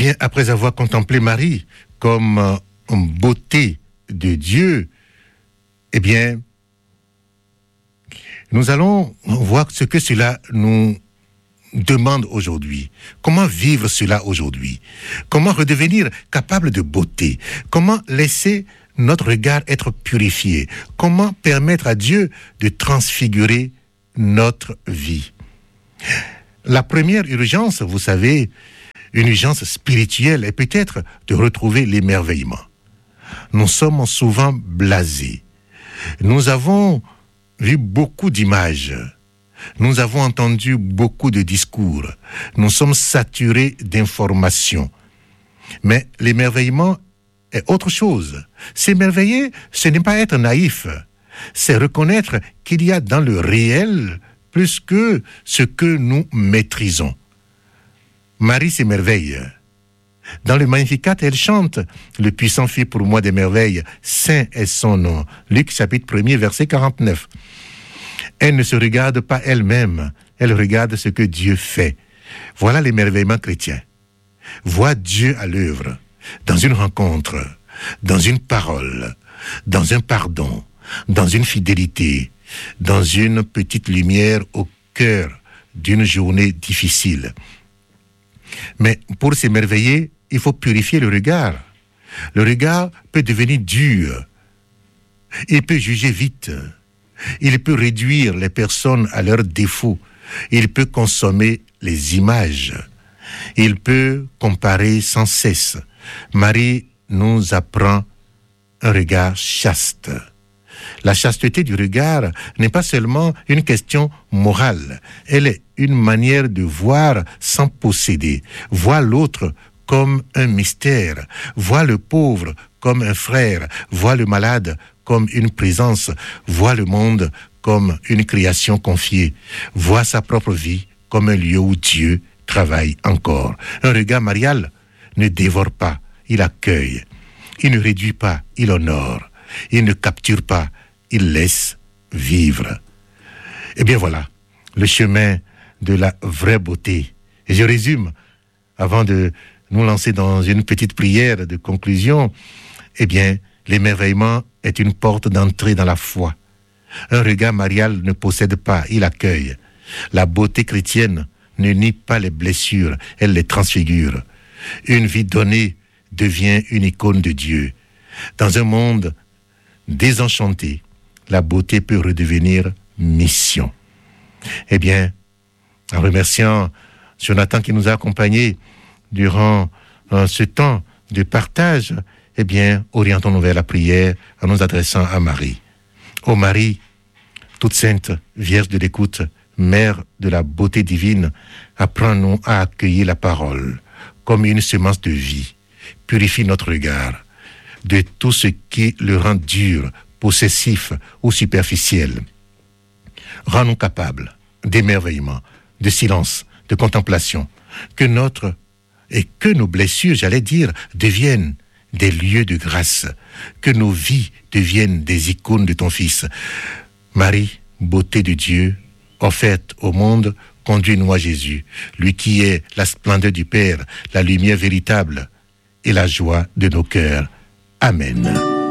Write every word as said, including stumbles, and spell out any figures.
bien, après avoir contemplé Marie comme euh, une beauté de Dieu, eh bien, nous allons voir ce que cela nous demande aujourd'hui. Comment vivre cela aujourd'hui? Comment redevenir capable de beauté? Comment laisser notre regard être purifié? Comment permettre à Dieu de transfigurer notre vie? La première urgence, vous savez, une urgence spirituelle est peut-être de retrouver l'émerveillement. Nous sommes souvent blasés. Nous avons vu beaucoup d'images. Nous avons entendu beaucoup de discours. Nous sommes saturés d'informations. Mais l'émerveillement est autre chose. S'émerveiller, ce n'est pas être naïf. C'est reconnaître qu'il y a dans le réel plus que ce que nous maîtrisons. Marie s'émerveille. Dans le Magnificat, elle chante « Le puissant fit pour moi des merveilles, saint est son nom ». Luc chapitre premier, verset quarante-neuf. Elle ne se regarde pas elle-même, elle regarde ce que Dieu fait. Voilà l'émerveillement chrétien. Vois Dieu à l'œuvre, dans une rencontre, dans une parole, dans un pardon, dans une fidélité, dans une petite lumière au cœur d'une journée difficile. Mais pour s'émerveiller, il faut purifier le regard. Le regard peut devenir dur. Il peut juger vite. Il peut réduire les personnes à leurs défauts. Il peut consommer les images. Il peut comparer sans cesse. Marie nous apprend un regard chaste. La chasteté du regard n'est pas seulement une question morale. Elle est une manière de voir sans posséder. Voir l'autre comme un mystère. Voir le pauvre comme un frère. Voir le malade comme une présence. Voir le monde comme une création confiée. Voir sa propre vie comme un lieu où Dieu travaille encore. Un regard marial ne dévore pas, il accueille. Il ne réduit pas, il honore. Il ne capture pas, il laisse vivre. Eh bien voilà, le chemin de la vraie beauté. Et je résume, avant de nous lancer dans une petite prière de conclusion, eh bien, l'émerveillement est une porte d'entrée dans la foi. Un regard marial ne possède pas, il accueille. La beauté chrétienne ne nie pas les blessures, elle les transfigure. Une vie donnée devient une icône de Dieu. Dans un monde désenchanté, la beauté peut redevenir mission. Eh bien, en remerciant Jonathan qui nous a accompagnés durant euh, ce temps de partage, eh bien, orientons-nous vers la prière en nous adressant à Marie. Ô Marie, toute sainte, Vierge de l'écoute, Mère de la beauté divine, apprends-nous à accueillir la parole comme une semence de vie. Purifie notre regard de tout ce qui le rend dur, possessif ou superficiel. Rends-nous capables d'émerveillement, de silence, de contemplation, que notre et que nos blessures, j'allais dire, deviennent des lieux de grâce, que nos vies deviennent des icônes de ton Fils. Marie, beauté de Dieu, offerte au monde, conduis-nous à Jésus, lui qui est la splendeur du Père, la lumière véritable et la joie de nos cœurs. Amen.